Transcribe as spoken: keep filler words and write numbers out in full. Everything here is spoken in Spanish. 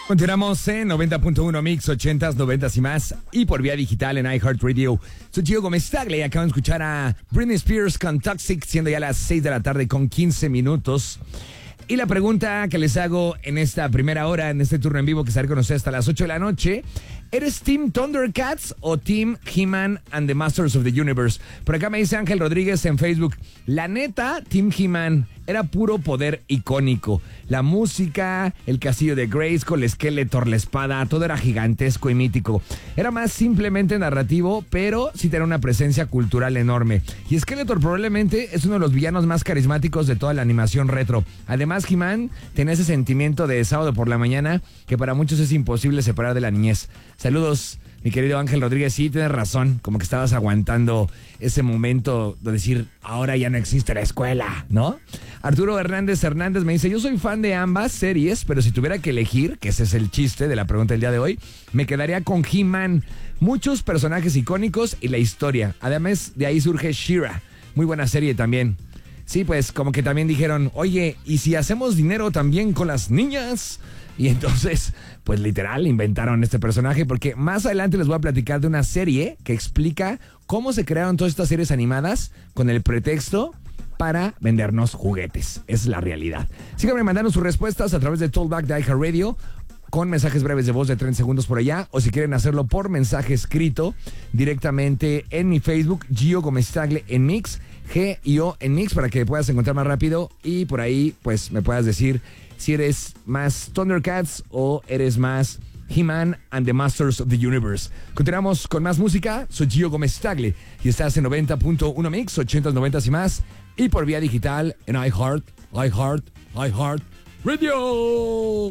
Continuamos en noventa punto uno Mix, ochentas, noventas y más, y por vía digital en iHeartRadio. Soy Gio Gómez Tagle y acaban de escuchar a Britney Spears con Toxic, siendo ya las seis de la tarde con quince minutos. Y la pregunta que les hago en esta primera hora, en este turno en vivo que estaré con ustedes hasta las ocho de la noche, ¿eres Team Thundercats o Team He-Man and the Masters of the Universe? Por acá me dice Ángel Rodríguez en Facebook, la neta, Team He-Man, era puro poder icónico. La música, el castillo de Grayskull, el Skeletor, la espada, todo era gigantesco y mítico. Era más simplemente narrativo, pero sí tenía una presencia cultural enorme. Y Skeletor probablemente es uno de los villanos más carismáticos de toda la animación retro. Además, He-Man tenía ese sentimiento de sábado por la mañana que para muchos es imposible separar de la niñez. Saludos, mi querido Ángel Rodríguez. Sí, tienes razón, como que estabas aguantando ese momento de decir, ahora ya no existe la escuela, ¿no? Arturo Hernández Hernández me dice, yo soy fan de ambas series, pero si tuviera que elegir, que ese es el chiste de la pregunta del día de hoy, me quedaría con He-Man. Muchos personajes icónicos y la historia. Además, de ahí surge She-Ra. Muy buena serie también. Sí, pues como que también dijeron, oye, ¿y si hacemos dinero también con las niñas? Y entonces, pues literal, inventaron este personaje porque más adelante les voy a platicar de una serie que explica cómo se crearon todas estas series animadas con el pretexto para vendernos juguetes. Esa es la realidad. Síganme mandando sus respuestas a través de Talkback de iHeartRadio con mensajes breves de voz de treinta segundos por allá, o si quieren hacerlo por mensaje escrito directamente en mi Facebook, Gio Gómez Tagle en Mix, G y O en Mix, para que puedas encontrar más rápido y por ahí pues me puedas decir si eres más Thundercats o eres más He-Man and the Masters of the Universe. Continuamos con más música. Soy Gio Gómez Tagle y estás en noventa punto uno Mix, ochentas, noventas y más, y por vía digital en iHeart, iHeart, iHeart Radio.